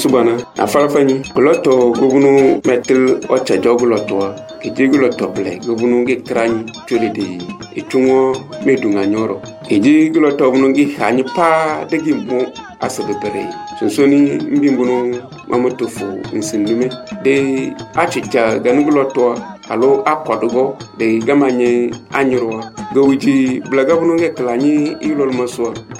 tubana afarafani loto gubunu metil ocha joguloto kijiguloto ble gubunu gi krani chulidi itungo medunga nyoro kijiguloto bunu gi hani pa degi mo asabere sonsoni mbimbunu mamotofu nsindume de achicha ganuguloto alo akwadugo de gamanye anyro gowiji blaga bunu ge klani ilol maswa